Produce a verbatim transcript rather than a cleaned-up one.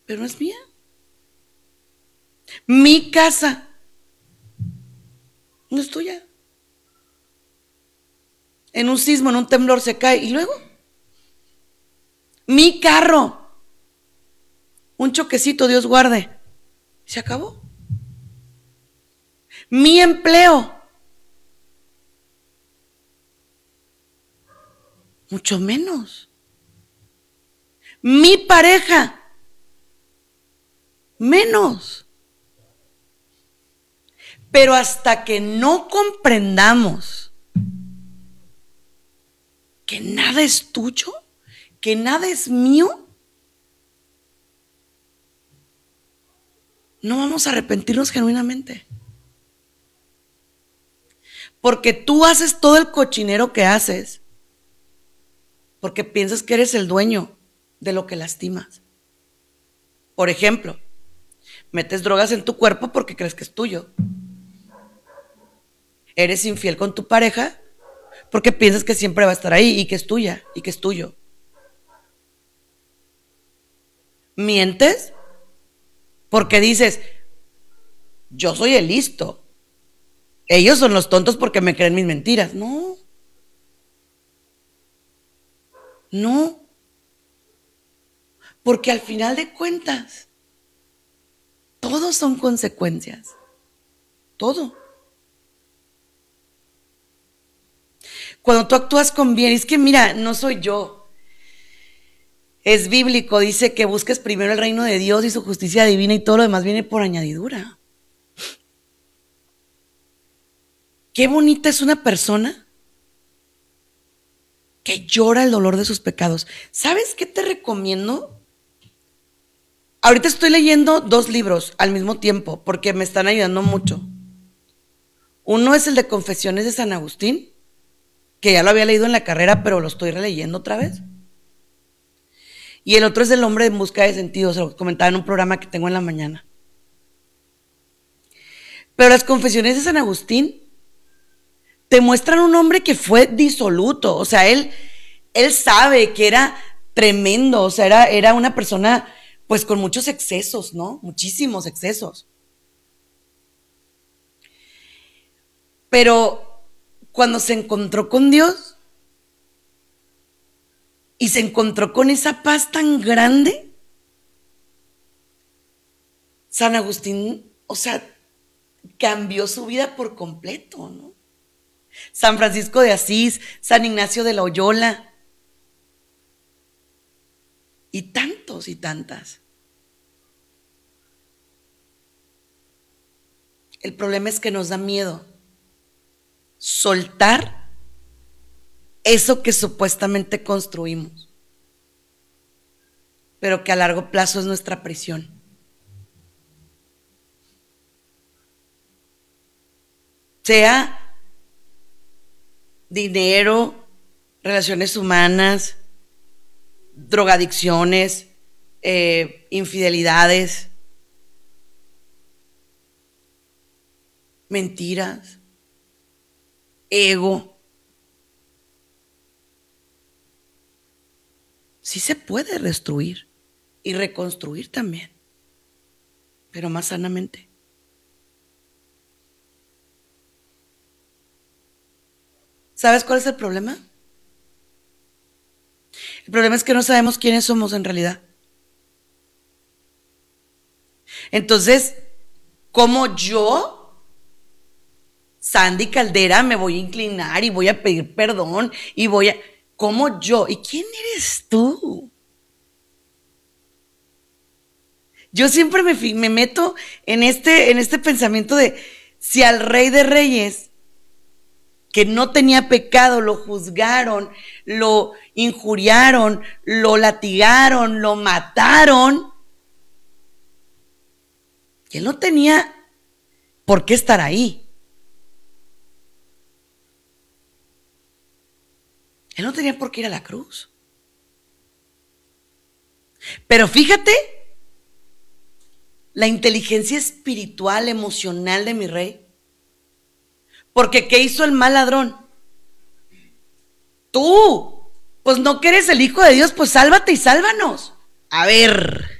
pero no es mía. Mi casa no es tuya. En un sismo, en un temblor se cae. ¿Y luego? Mi carro. Un choquecito, Dios guarde. Se acabó. Mi empleo. Mucho menos. Mi pareja. Menos. Pero hasta que no comprendamos que nada es tuyo, que nada es mío, no vamos a arrepentirnos genuinamente. Porque tú haces todo el cochinero que haces porque piensas que eres el dueño de lo que lastimas. Por ejemplo, metes drogas en tu cuerpo porque crees que es tuyo. Eres infiel con tu pareja porque piensas que siempre va a estar ahí y que es tuya y que es tuyo. Mientes porque dices, yo soy el listo. Ellos son los tontos porque me creen mis mentiras. No. No. Porque al final de cuentas, todos son consecuencias. Todo. Cuando tú actúas con bien, es que mira, no soy yo. Es bíblico, dice que busques primero el reino de Dios y su justicia divina y todo lo demás viene por añadidura. Qué bonita es una persona que llora el dolor de sus pecados. ¿Sabes qué te recomiendo? Ahorita estoy leyendo dos libros al mismo tiempo porque me están ayudando mucho. Uno es el de Confesiones de San Agustín, que ya lo había leído en la carrera, pero lo estoy releyendo otra vez. Y el otro es El hombre en busca de sentido, se lo comentaba en un programa que tengo en la mañana. Pero las Confesiones de San Agustín te muestran un hombre que fue disoluto, o sea, él, él sabe que era tremendo, o sea, era, era una persona pues con muchos excesos, ¿no? Muchísimos excesos. Pero cuando se encontró con Dios y se encontró con esa paz tan grande, San Agustín, o sea, cambió su vida por completo, ¿no? San Francisco de Asís, San Ignacio de Loyola y tantos y tantas. El problema es que nos da miedo soltar eso que supuestamente construimos, pero que a largo plazo es nuestra prisión. Sea dinero, relaciones humanas, drogadicciones, eh, infidelidades, mentiras, ego. Sí se puede destruir y reconstruir también, pero más sanamente. ¿Sabes cuál es el problema? El problema es que no sabemos quiénes somos en realidad. Entonces, ¿cómo yo, Sandy Caldera, me voy a inclinar y voy a pedir perdón y voy a... ¿Cómo yo? ¿Y quién eres tú? Yo siempre me, me meto en este, en este pensamiento de si al Rey de Reyes, que no tenía pecado, lo juzgaron, lo injuriaron, lo latigaron, lo mataron, y él no tenía por qué estar ahí. Él no tenía por qué ir a la cruz. Pero fíjate la inteligencia espiritual, emocional de mi rey. Porque ¿qué hizo el mal ladrón? Tú, pues no que eres el hijo de Dios, pues sálvate y sálvanos. A ver,